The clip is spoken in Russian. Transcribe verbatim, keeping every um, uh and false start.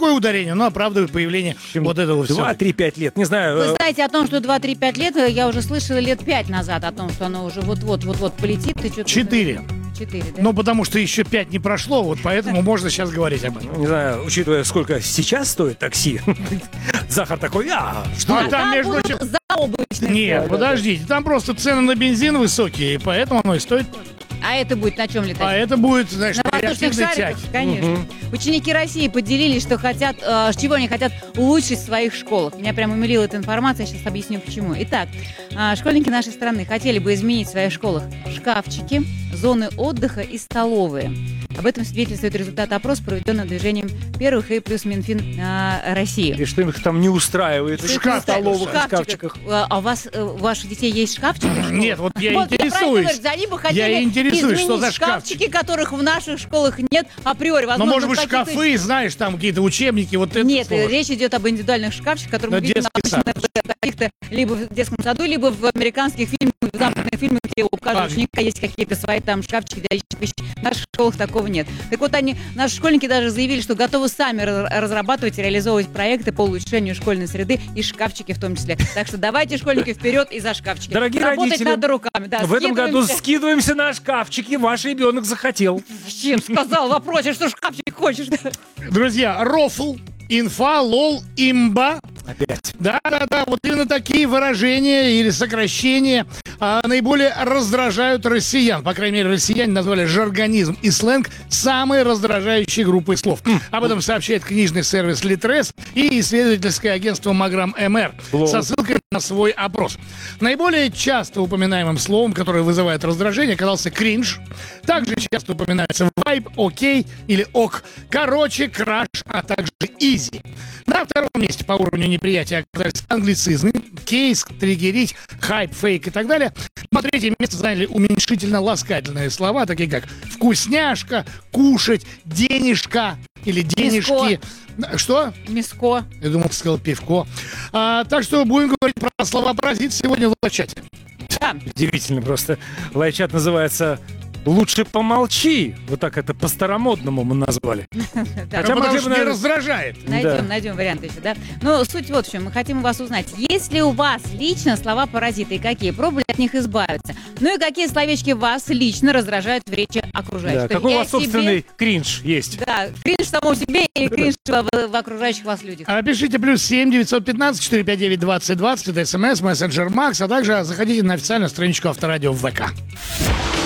такое ударение, но оправдывает появление вот этого всего. два-три-пять лет, не знаю. Вы знаете о том, что два-три-пять лет, я уже слышала лет пять назад о том, что оно уже вот-вот-вот-вот полетит. Ты что-то... Четыре. Четыре, да? Ну, потому что еще пять не прошло, вот поэтому можно сейчас говорить об этом. Не знаю, учитывая, сколько сейчас стоит такси, Захар такой, а, что? А А там, между будут прочим... заоблачные. Нет, подождите, там просто цены на бензин высокие, и поэтому оно и стоит. А это будет на чем летать? А это будет, знаешь, На на воздушных реактивной шариках, тяге. конечно. Ученики России поделились, что хотят, э, чего они хотят улучшить в своих школах. Меня прям умилила эта информация, я сейчас объясню почему. Итак, э, школьники нашей страны хотели бы изменить в своих школах шкафчики, зоны отдыха и столовые. Об этом свидетельствует результат опроса, проведенного движением первых и плюс Минфин э, России. И что их там не устраивает в Шкаф- столовых и Шкафчиках. шкафчиках? А а у вас, э, у ваших детей есть шкафчики? в школах? Нет, вот я Вот интересуюсь. правильно говорю, они бы хотели Я интересуюсь, что изменить за шкафчики, которых в наших школах нет априори. Ну, Возможно, может быть, в каких-то- шкафы, знаешь, там какие-то учебники, вот это. Нет, слово. речь идет об индивидуальных шкафчиках, которые На мы видим детский обычно в каких-то либо в детском саду, либо в американских фильмах, в западных фильмах, где у каждого А, ученика есть какие-то свои там шкафчики для личных вещей. В наших школах такого нет. Так вот, они, наши школьники даже заявили, что готовы сами раз- разрабатывать и реализовывать проекты по улучшению школьной среды и шкафчики в том числе. Так что давайте, школьники, вперед и за шкафчики. Дорогие Работать родители, надо руками. Да, В этом году скидываемся. скидываемся на шкафчики, ваш ребенок захотел. Зачем сказал в вопросе, что шкафчик хочешь? Друзья, рофл, инфа, лол, имба. Опять. Да-да-да, вот именно такие выражения или сокращения а, наиболее раздражают россиян. По крайней мере, россияне назвали жаргонизм и сленг самой раздражающей группой слов. Об этом сообщает книжный сервис Литрес и исследовательское агентство Маграм МР Лол. со ссылкой на свой опрос. Наиболее часто упоминаемым словом, которое вызывает раздражение, оказался кринж. Также часто упоминается вайб, окей или ок. Короче, краш, а также изи. На втором месте по уровню неприятия оказались англицизмы, кейс, триггерить, хайп, фейк и так далее. На третье место заняли уменьшительно-ласкательные слова, такие как вкусняшка, кушать, денежка или денежки. Что? Миско. Я думал, ты сказал пивко. А, так что будем говорить про слова-паразит сегодня в лайчате. Да. Удивительно просто. Лайчат называется «Лучше помолчи». Вот так это по-старомодному мы назвали. Да. Хотя Ну, потому могли что бы, не наверное, раздражает. Найдем, Да. найдем варианты еще, да? Но суть вот в чем. Мы хотим у вас узнать, есть ли у вас лично слова-паразиты и какие? Пробовали от них избавиться? Ну и какие словечки вас лично раздражают в речи окружающих? Да, То есть какой у и вас о себе- собственный кринж есть? Да, кринж в самом себе или кринж в, в окружающих вас людях? А пишите плюс семь девятьсот пятнадцать четыреста пятьдесят девять двадцать двадцать, это смс, мессенджер Макс, а также заходите на официальную страничку Авторадио в ВК.